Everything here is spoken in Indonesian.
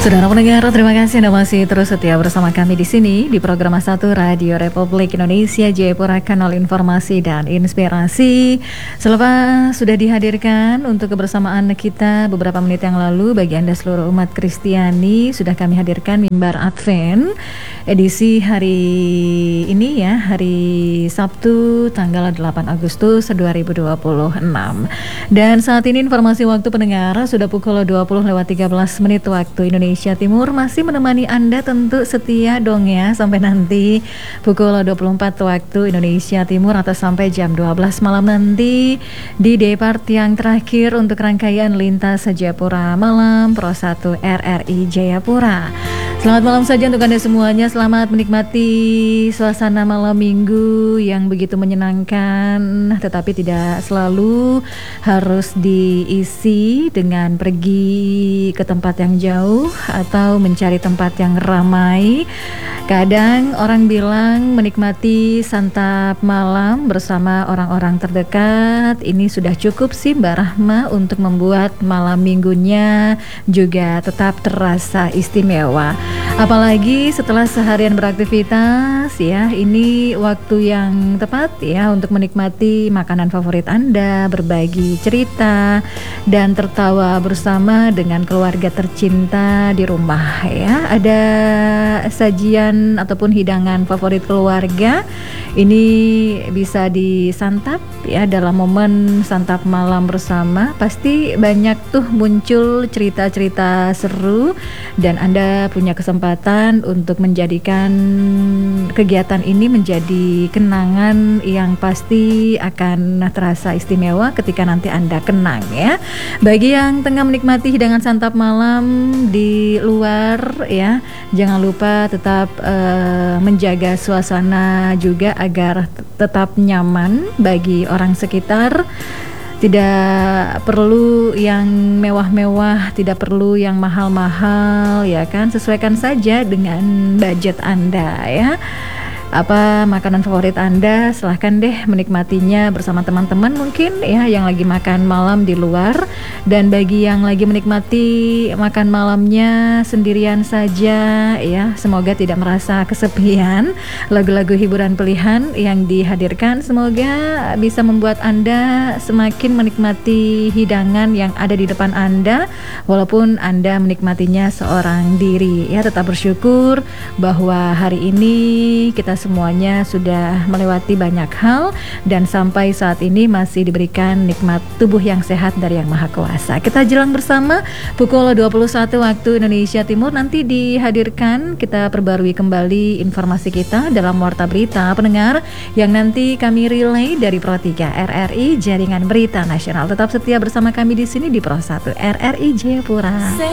Saudara pendengar, terima kasih Anda masih terus setia bersama kami di sini di program 1 Radio Republik Indonesia Jayapura, Kanal Informasi dan Inspirasi. Selepas sudah dihadirkan untuk kebersamaan kita beberapa menit yang lalu bagi Anda seluruh umat Kristiani, sudah kami hadirkan mimbar Advent edisi hari ini ya, hari Sabtu tanggal 8 Agustus 2026. Dan saat ini informasi waktu pendengar sudah pukul 20:13 waktu Indonesia Timur, masih menemani Anda tentu setia dong ya sampai nanti pukul 24 waktu Indonesia Timur atau sampai jam 12 malam nanti di depart yang terakhir untuk rangkaian lintas Jayapura Malam Pro 1 RRI Jayapura. Selamat malam saja untuk Anda semuanya, selamat menikmati suasana malam minggu yang begitu menyenangkan, tetapi tidak selalu harus diisi dengan pergi ke tempat yang jauh atau mencari tempat yang ramai. Kadang orang bilang menikmati santap malam bersama orang-orang terdekat ini sudah cukup sih Mbak Rahma untuk membuat malam minggunya juga tetap terasa istimewa. Apalagi setelah seharian beraktivitas ya, ini waktu yang tepat ya untuk menikmati makanan favorit Anda, berbagi cerita dan tertawa bersama dengan keluarga tercinta di rumah ya. Ada sajian ataupun hidangan favorit keluarga, ini bisa disantap ya dalam momen santap malam bersama. Pasti banyak tuh muncul cerita-cerita seru dan Anda punya kesempatan untuk menjadikan kegiatan ini menjadi kenangan yang pasti akan terasa istimewa ketika nanti Anda kenang ya. Bagi yang tengah menikmati hidangan santap malam di luar ya, jangan lupa tetap menjaga suasana juga agar tetap nyaman bagi orang sekitar. Tidak perlu yang mewah-mewah, tidak perlu yang mahal-mahal ya kan, sesuaikan saja dengan budget Anda ya. Apa makanan favorit Anda, silahkan deh menikmatinya bersama teman-teman mungkin ya yang lagi makan malam di luar. Dan bagi yang lagi menikmati makan malamnya sendirian saja ya, semoga tidak merasa kesepian. Lagu-lagu hiburan pilihan yang dihadirkan semoga bisa membuat Anda semakin menikmati hidangan yang ada di depan Anda, walaupun Anda menikmatinya seorang diri ya. Tetap bersyukur bahwa hari ini kita semuanya sudah melewati banyak hal dan sampai saat ini masih diberikan nikmat tubuh yang sehat dari Yang Maha Kuasa. Kita jelang bersama pukul 21 waktu Indonesia Timur, nanti dihadirkan, kita perbarui kembali informasi kita dalam Warta Berita Pendengar yang nanti kami relay dari Pro 3 RRI Jaringan Berita Nasional. Tetap setia bersama kami di sini di Pro 1 RRI Jayapura.